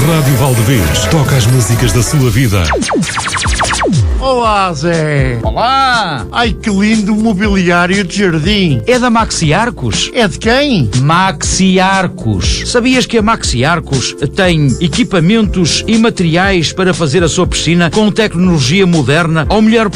Rádio Valdevez toca as músicas da sua vida. Olá, Zé. Olá! Ai, que lindo mobiliário de jardim. É da Maxi Arcos? É de quem? Maxi Arcos. Sabias que a Maxi Arcos tem equipamentos e materiais para fazer a sua piscina com tecnologia moderna ao melhor